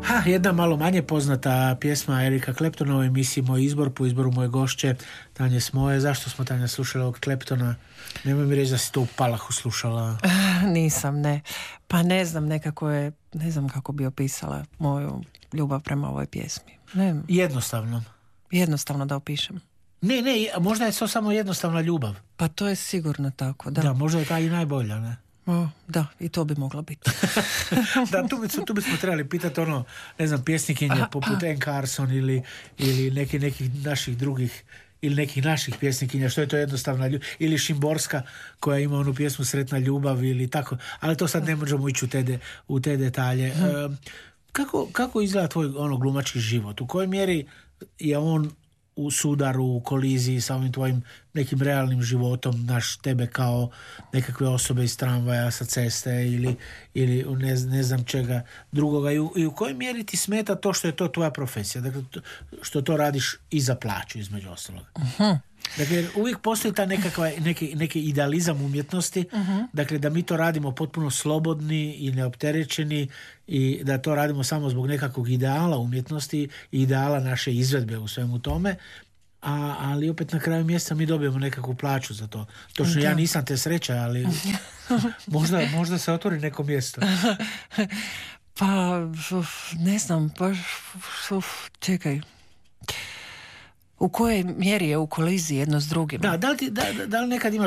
Jedna malo manje poznata pjesma Erika Claptona u emisiji Moj izbor, po izboru moje gošće Tanje Smoje. Zašto smo, Tanja, slušali ovog Claptona? Nemoj mi reći da si to u Palahu slušala. Nisam, ne. Pa ne znam, nekako je, ne znam kako bi opisala moju ljubav prema ovoj pjesmi. Ne. Jednostavno da opišem. Ne, možda je to samo jednostavna ljubav. Pa to je sigurno tako, da. Da, možda je ta i najbolja, ne? Da, i to bi moglo biti. Da, tu bismo trebali pitati pjesnikinje poput Anne Carson ili nekih naših drugih, ili nekih naših pjesnikinja, što je to jednostavna ljubav, ili Šimborska koja ima onu pjesmu Sretna ljubav ili tako, ali to sad ne možemo ići u te detalje. Kako izgleda tvoj glumački život? U kojoj mjeri je on u sudaru, u koliziji sa ovim tvojim nekim realnim životom, tebe kao nekakve osobe iz tramvaja, sa ceste ili ne znam čega drugoga, i u kojoj mjeri ti smeta to što je to tvoja profesija, dakle što to radiš i za plaću, između ostalog. Dakle, uvijek postoji ta neki idealizam umjetnosti, dakle da mi to radimo potpuno slobodni i neopterećeni i da to radimo samo zbog nekakvog ideala umjetnosti i ideala naše izvedbe u svemu tome, ali opet na kraju mjeseca mi dobijemo nekakvu plaću za to. Točno, ja nisam te sreća, ali možda se otvori neko mjesto. Pa, ne znam, čekaj. U kojoj mjeri je u koliziji jedno s drugim? Da li nekad imaš